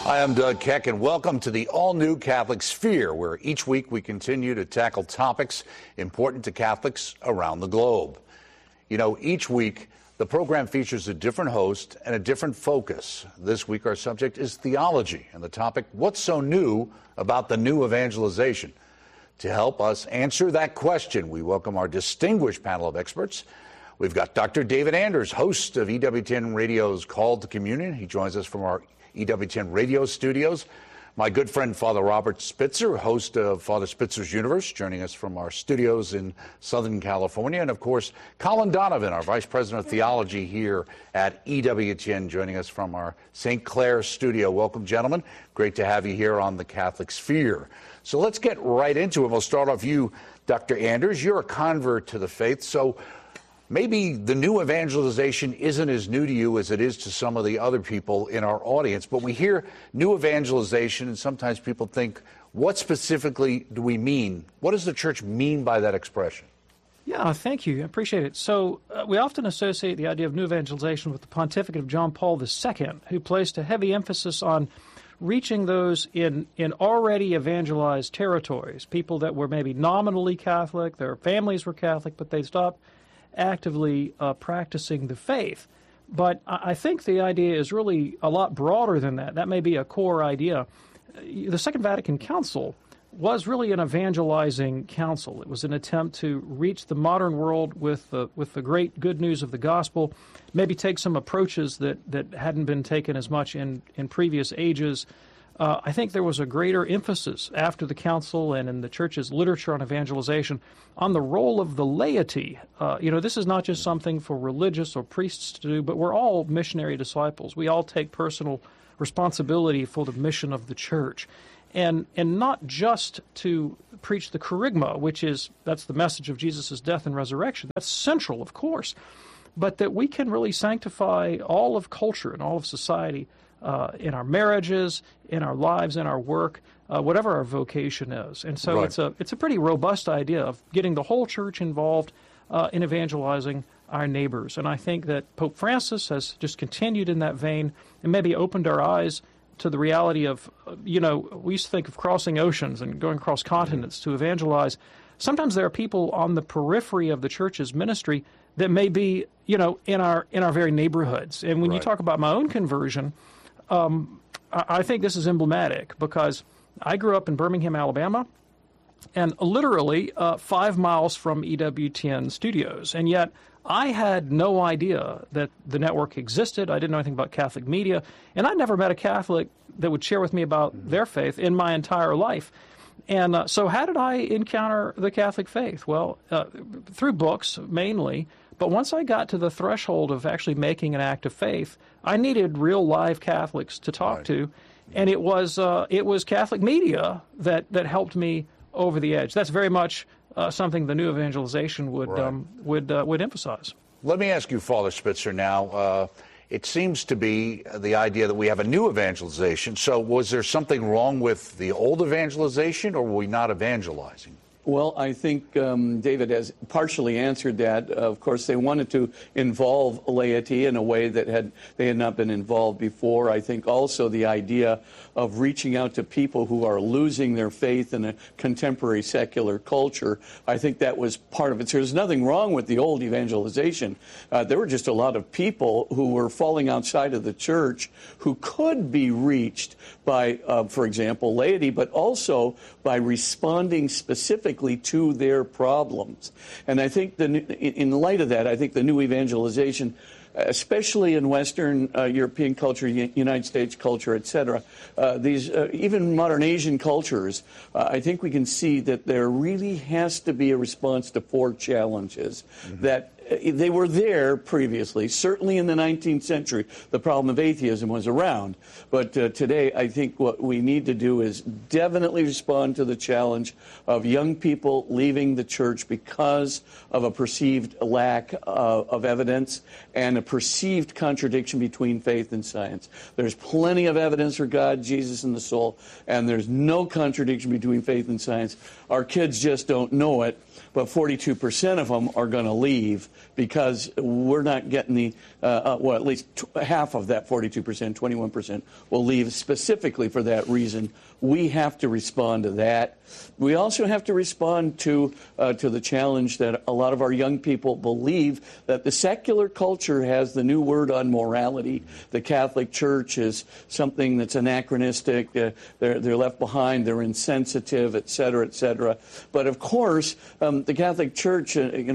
Hi, I'm Doug Keck, and welcome to the all-new Catholic Sphere, where each week we continue to tackle topics important to Catholics around the globe. You know, each week the program features a different host and a different focus. This week our subject is theology, and the topic, what's so new about the new evangelization? To help us answer that question, we welcome our distinguished panel of experts. We've got Dr. David Anders, host of EWTN Radio's Call to Communion. He joins us from our EWTN Radio studios. My good friend, Father Robert Spitzer, host of Father Spitzer's Universe, joining us from our studios in Southern California. And, of course, Colin Donovan, our Vice President of Theology here at EWTN, joining us from our St. Clair studio. Welcome, gentlemen. Great to have you here on the Catholic Sphere. So let's get right into it. We'll start off you, Dr. Anders. You're a convert to the faith, so maybe the new evangelization isn't as new to you as it is to some of the other people in our audience, but we hear new evangelization and sometimes people think, what specifically do we mean? What does the church mean by that expression? Yeah, thank you. I appreciate it. So we often associate the idea of new evangelization with the pontificate of John Paul II, who placed a heavy emphasis on reaching those in already evangelized territories, people that were maybe nominally Catholic, their families were Catholic, but they stopped actively practicing the faith. But I think the idea is really a lot broader than that. That may be a core idea. The Second Vatican Council was really an evangelizing council. It was an attempt to reach the modern world with the great good news of the gospel, maybe take some approaches that hadn't been taken as much in previous ages. I think there was a greater emphasis after the council and in the church's literature on evangelization on the role of the laity. This is not just something for religious or priests to do, but we're all missionary disciples. We all take personal responsibility for the mission of the church. And not just to preach the kerygma, that's the message of Jesus' death and resurrection. That's central, of course. But that we can really sanctify all of culture and all of society in our marriages, in our lives, in our work, whatever our vocation is. And so It's a pretty robust idea of getting the whole church involved in evangelizing our neighbors. And I think that Pope Francis has just continued in that vein and maybe opened our eyes to the reality of, we used to think of crossing oceans and going across continents to evangelize. Sometimes there are people on the periphery of the church's ministry that may be, in our very neighborhoods. And when you talk about my own conversion, I think this is emblematic because I grew up in Birmingham, Alabama, and literally 5 miles from EWTN studios. And yet I had no idea that the network existed. I didn't know anything about Catholic media. And I never met a Catholic that would share with me about their faith in my entire life. And so how did I encounter the Catholic faith? Well, through books mainly. But once I got to the threshold of actually making an act of faith, I needed real live Catholics to talk to, and it was Catholic media that helped me over the edge. That's very much something the new evangelization would emphasize. Let me ask you, Father Spitzer, now. It seems to be the idea that we have a new evangelization. So was there something wrong with the old evangelization, or were we not evangelizing? Well, I think David has partially answered that. Of course, they wanted to involve laity in a way that they had not been involved before. I think also the idea of reaching out to people who are losing their faith in a contemporary secular culture, I think that was part of it. So there's nothing wrong with the old evangelization. There were just a lot of people who were falling outside of the church who could be reached by, for example, laity, but also by responding specifically to their problems. And I think in light of that, I think the new evangelization, especially in Western European culture, United States culture, etc., these even modern Asian cultures, I think we can see that there really has to be a response to 4 challenges that they were there previously. Certainly in the 19th century, the problem of atheism was around. But today, I think what we need to do is definitely respond to the challenge of young people leaving the church because of a perceived lack of evidence and a perceived contradiction between faith and science. There's plenty of evidence for God, Jesus, and the soul, and there's no contradiction between faith and science. Our kids just don't know it, but 42% of them are going to leave. because we're not getting the, well, at least half of that 42%, 21% will leave specifically for that reason. We have to respond to that. We also have to respond to the challenge that a lot of our young people believe that the secular culture has the new word on morality. The Catholic Church is something that's anachronistic. They're left behind. They're insensitive, et cetera, et cetera. But of course, the Catholic Church,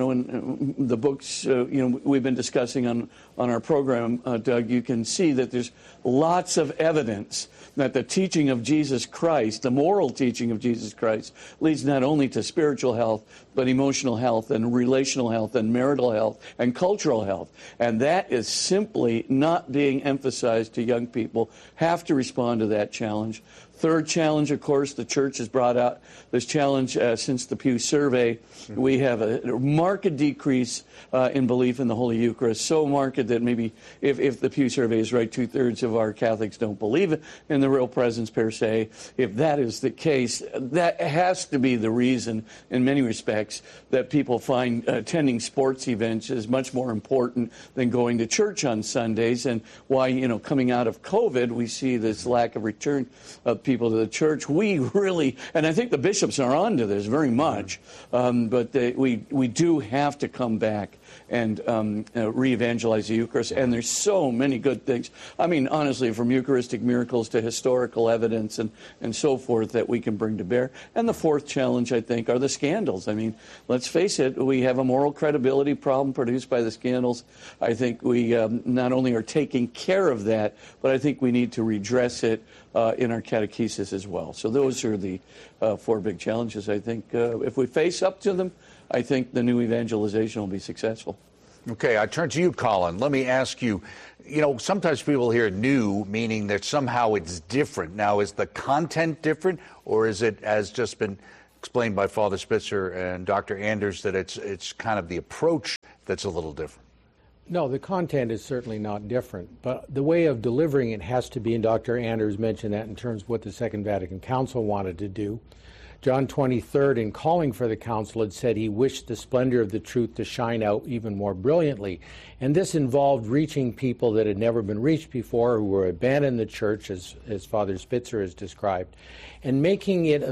in the books, we've been discussing on our program, Doug, you can see that there's lots of evidence that the teaching of Jesus Christ, the moral teaching of Jesus Christ, leads not only to spiritual health, but emotional health and relational health and marital health and cultural health. And that is simply not being emphasized to young people. Have to respond to that challenge. Third challenge, of course, the church has brought out this challenge since the Pew survey. We have a marked decrease in belief in the Holy Eucharist, so marked that maybe if the Pew survey is right, 2/3 of our Catholics don't believe in the real presence per se. If that is the case, that has to be the reason in many respects that people find attending sports events is much more important than going to church on Sundays, and why, coming out of COVID, we see this lack of return of people to the church. We really, and I think the bishops are on to this very much, but we do have to come back and re-evangelize the Eucharist. And there's so many good things. I mean, honestly, from Eucharistic miracles to historical evidence and so forth that we can bring to bear. And the fourth challenge, I think, are the scandals. I mean, let's face it, we have a moral credibility problem produced by the scandals. I think we not only are taking care of that, but I think we need to redress it in our catechesis as well. So those are the four big challenges. I think if we face up to them, I think the new evangelization will be successful. Okay, I turn to you, Colin. Let me ask you, sometimes people hear new, meaning that somehow it's different. Now, is the content different, or is it, as just been explained by Father Spitzer and Dr. Anders, that it's kind of the approach that's a little different? No, the content is certainly not different, but the way of delivering it has to be, and Dr. Anders mentioned that in terms of what the Second Vatican Council wanted to do. John 23rd, in calling for the council, had said he wished the splendor of the truth to shine out even more brilliantly. And this involved reaching people that had never been reached before, who were abandoned the church, as Father Spitzer has described, and making it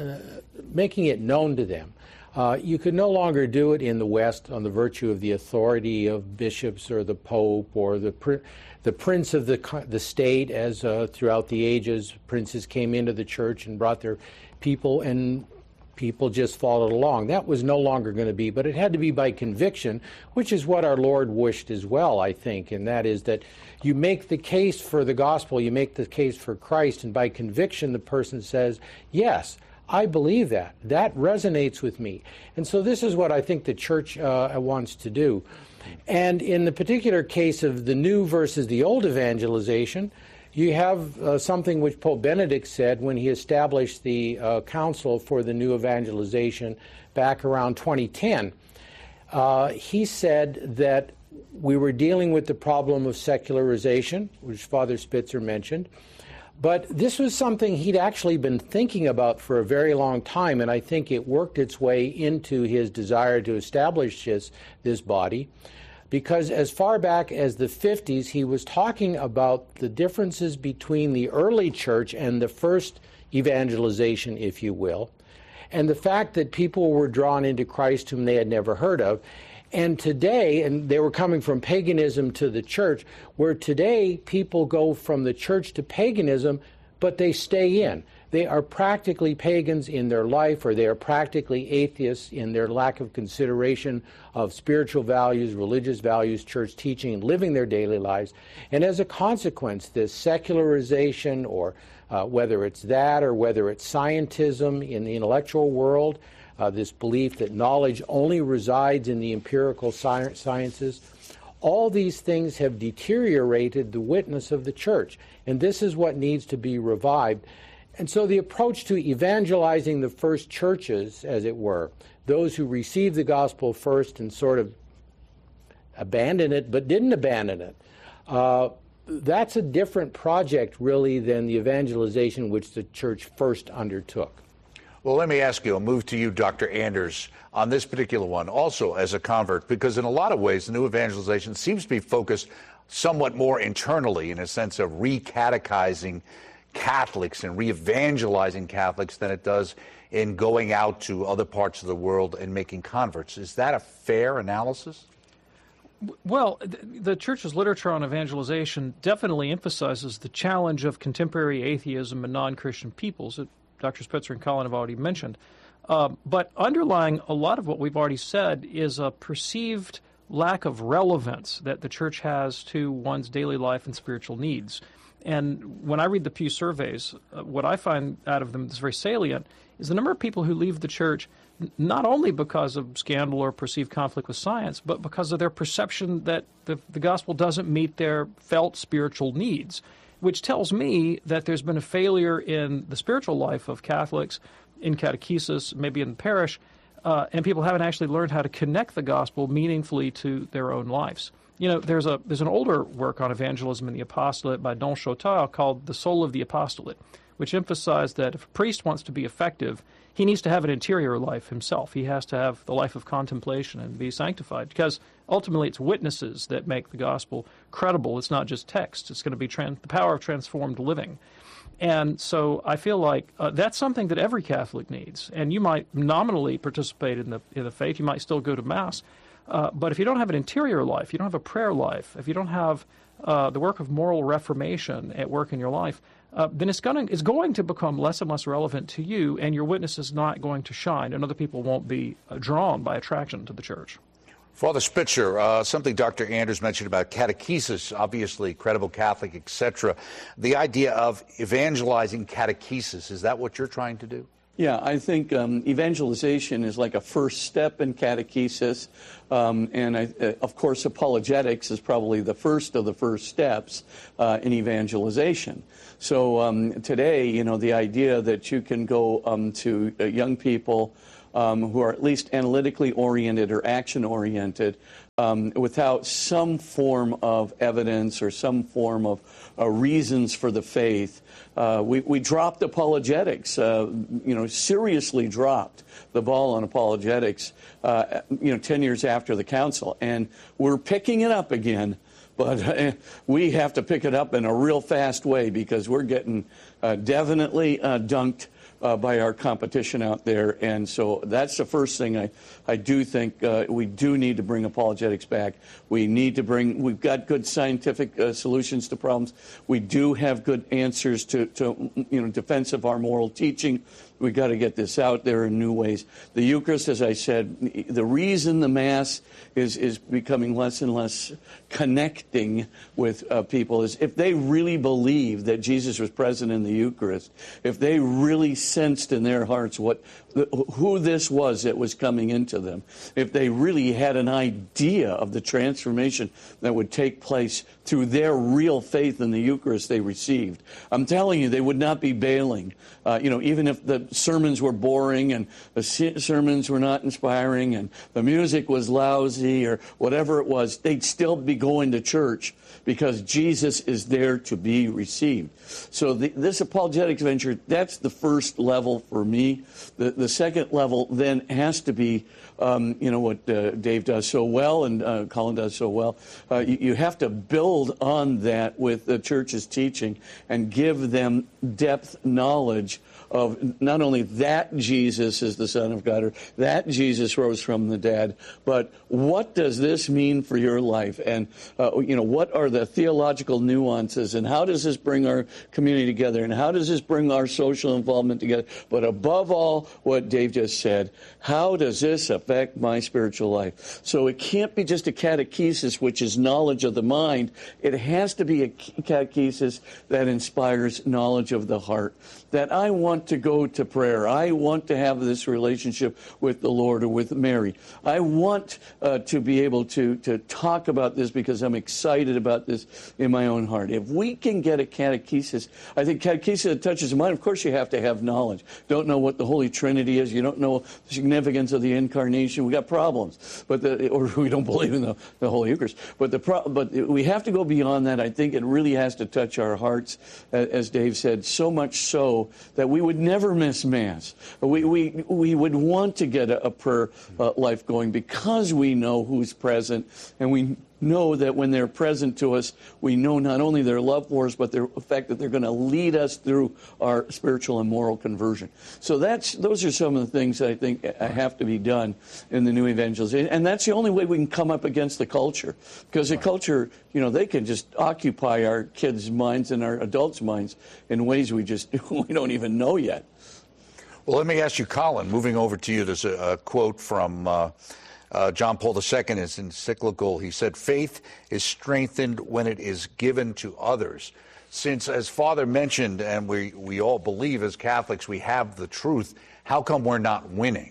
known to them. You could no longer do it in the West on the virtue of the authority of bishops or the Pope or the prince of the state, as throughout the ages, princes came into the church and brought their people, and people just followed along. That was no longer going to be, but it had to be by conviction, which is what our Lord wished as well, I think, and that is that you make the case for the gospel, you make the case for Christ, and by conviction the person says, yes, I believe that. That resonates with me. And so this is what I think the church wants to do. And in the particular case of the new versus the old evangelization, you have something which Pope Benedict said when he established the Council for the New Evangelization back around 2010. He said that we were dealing with the problem of secularization, which Father Spitzer mentioned, but this was something he'd actually been thinking about for a very long time, and I think it worked its way into his desire to establish this body. Because as far back as the 50s, he was talking about the differences between the early church and the first evangelization, if you will, and the fact that people were drawn into Christ whom they had never heard of. And today, and they were coming from paganism to the church, where today people go from the church to paganism, but they stay in. They are practically pagans in their life, or they are practically atheists in their lack of consideration of spiritual values, religious values, church teaching, and living their daily lives. And as a consequence, this secularization, or whether it's that or whether it's scientism in the intellectual world, this belief that knowledge only resides in the empirical sciences, all these things have deteriorated the witness of the church. And this is what needs to be revived. And so the approach to evangelizing the first churches, as it were, those who received the gospel first and sort of abandoned it but didn't abandon it, that's a different project, really, than the evangelization which the church first undertook. Well, let me ask you, I'll move to you, Dr. Anders, on this particular one, also as a convert, because in a lot of ways, the new evangelization seems to be focused somewhat more internally in a sense of re-catechizing Catholics and re-evangelizing Catholics than it does in going out to other parts of the world and making converts. Is that a fair analysis? Well, the Church's literature on evangelization definitely emphasizes the challenge of contemporary atheism and non-Christian peoples that Dr. Spitzer and Colin have already mentioned. But underlying a lot of what we've already said is a perceived lack of relevance that the Church has to one's daily life and spiritual needs. And when I read the Pew surveys, what I find out of them that's very salient is the number of people who leave the Church not only because of scandal or perceived conflict with science, but because of their perception that the gospel doesn't meet their felt spiritual needs, which tells me that there's been a failure in the spiritual life of Catholics, in catechesis, maybe in the parish, and people haven't actually learned how to connect the gospel meaningfully to their own lives. You know, there's an older work on evangelism in the apostolate by Don Chautal called The Soul of the Apostolate, which emphasized that if a priest wants to be effective, he needs to have an interior life himself. He has to have the life of contemplation and be sanctified, because ultimately it's witnesses that make the gospel credible. It's not just text. It's going to be the power of transformed living. And so I feel like that's something that every Catholic needs. And you might nominally participate in the faith. You might still go to Mass. But if you don't have an interior life, you don't have a prayer life, if you don't have the work of moral reformation at work in your life, then it's going to become less and less relevant to you, and your witness is not going to shine, and other people won't be drawn by attraction to the Church. Father Spitzer, something Dr. Anders mentioned about catechesis, obviously credible Catholic, etc. The idea of evangelizing catechesis, is that what you're trying to do? Yeah, I think evangelization is like a first step in catechesis, and of course apologetics is probably the first of the first steps in evangelization. So today, you know, the idea that you can go to young people who are at least analytically oriented or action oriented without some form of evidence or some form of reasons for the faith. We dropped apologetics, seriously dropped the ball on apologetics, 10 years after the council. And we're picking it up again, but we have to pick it up in a real fast way, because we're getting definitely dunked by our competition out there. And so that's the first thing I do think we do need to bring apologetics back. We've got good scientific solutions to problems. We do have good answers to defense of our moral teaching. We've got to get this out there in new ways. The Eucharist, as I said, the reason the Mass is becoming less and less connecting with people is if they really believe that Jesus was present in the Eucharist, if they really sensed in their hearts who this was that was coming into them, if they really had an idea of the transformation that would take place through their real faith in the Eucharist they received, I'm telling you, they would not be bailing. Even if the sermons were boring and the sermons were not inspiring and the music was lousy or whatever it was, they'd still be going to church because Jesus is there to be received. So this apologetics venture, that's the first level for me. The second level then has to be, what Dave does so well and Colin does so well. You have to build on that with the church's teaching and give them depth knowledge of not only that Jesus is the Son of God or that Jesus rose from the dead, but what does this mean for your life? And, what are the theological nuances, and how does this bring our community together, and how does this bring our social involvement together? But above all, what Dave just said, how does this affect my spiritual life? So it can't be just a catechesis, which is knowledge of the mind. It has to be a catechesis that inspires knowledge of the heart, that I want to go to prayer. I want to have this relationship with the Lord or with Mary. I want to be able to talk about this because I'm excited about this in my own heart. If we can get a catechesis, I think catechesis that touches the mind, of course you have to have knowledge knowledge, don't know what the Holy Trinity is, you don't know the significance of the Incarnation, we got problems. Or we don't believe in the Holy Eucharist. But we have to go beyond that. I think it really has to touch our hearts, as Dave said, so much so that we would never miss Mass. We would want to get a prayer life going because we know who's present, and we know that when they're present to us, we know not only their love for us, but the fact that they're going to lead us through our spiritual and moral conversion. So those are some of the things that I think have to be done in the new evangelization. And that's the only way we can come up against the culture. Because the culture, they can just occupy our kids' minds and our adults' minds in ways we don't even know yet. Well, let me ask you, Colin, moving over to you, there's a quote from John Paul II in his encyclical. He said, "Faith is strengthened when it is given to others." Since, as Father mentioned, and we all believe as Catholics we have the truth, how come we're not winning?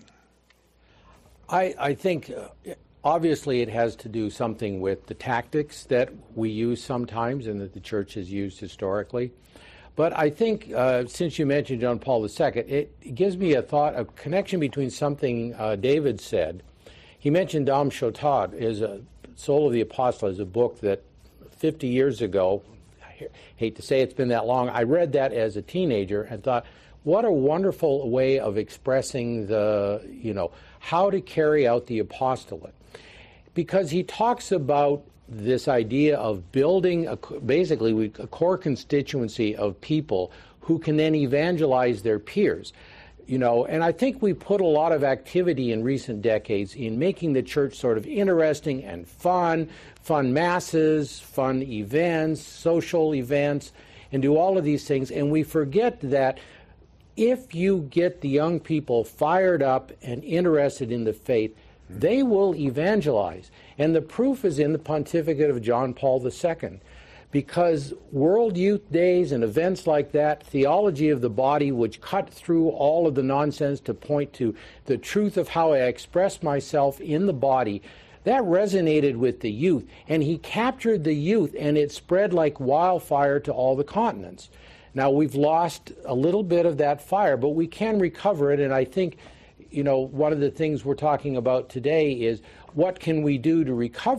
I think obviously it has to do something with the tactics that we use sometimes and that the Church has used historically. But I think, since you mentioned John Paul II, it gives me a connection between something David said. He mentioned Dom Chautaud, Soul of the Apostle, is a book that 50 years ago, I hate to say it's been that long, I read that as a teenager and thought, what a wonderful way of expressing how to carry out the apostolate. Because he talks about this idea of building basically a core constituency of people who can then evangelize their peers. And I think we put a lot of activity in recent decades in making the Church sort of interesting and fun masses, fun events, social events, and do all of these things. And we forget that if you get the young people fired up and interested in the faith, they will evangelize. And the proof is in the pontificate of John Paul II. Because World Youth Days and events like that, theology of the body, which cut through all of the nonsense to point to the truth of how I express myself in the body, that resonated with the youth. And he captured the youth, and it spread like wildfire to all the continents. Now, we've lost a little bit of that fire, but we can recover it. And I think, one of the things we're talking about today is what can we do to recover